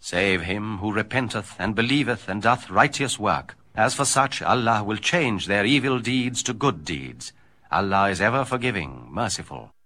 save him who repenteth and believeth and doth righteous work. As for such, Allah will change their evil deeds to good deeds. Allah is ever forgiving, merciful.